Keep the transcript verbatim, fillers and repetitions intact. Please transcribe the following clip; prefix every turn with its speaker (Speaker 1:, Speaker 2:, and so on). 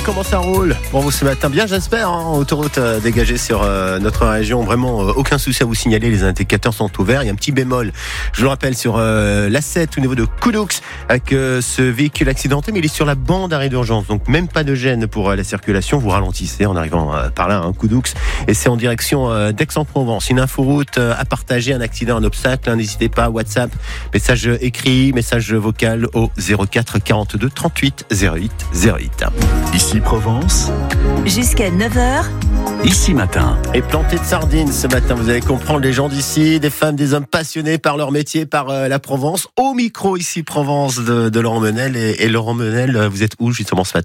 Speaker 1: comment ça roule pour vous ce matin? Bien, j'espère, hein, autoroute euh, dégagée sur euh, notre région. Vraiment, euh, aucun souci à vous signaler. Les indicateurs sont ouverts. Il y a un petit bémol, je le rappelle, sur euh, l'A sept au niveau de Coudoux avec euh, ce véhicule accidenté, mais il est sur la bande arrêt d'urgence. Donc, même pas de gêne pour euh, la circulation. Vous ralentissez en arrivant euh, par là, hein, Coudoux. Et c'est en direction euh, d'Aix-en-Provence. Une inforoute euh, à partager, un accident, un obstacle. Hein, n'hésitez pas, WhatsApp, message écrit, message vocal au zéro quatre quarante-deux trente-huit zéro huit zéro huit.
Speaker 2: Ici Provence,
Speaker 3: jusqu'à neuf heures.
Speaker 2: Ici Matin.
Speaker 1: Et planté de sardines ce matin, vous allez comprendre les gens d'ici, des femmes, des hommes passionnés par leur métier, par euh, la Provence. Au micro ici Provence de, de Laurent Menel. Et, et Laurent Menel, vous êtes où justement ce matin?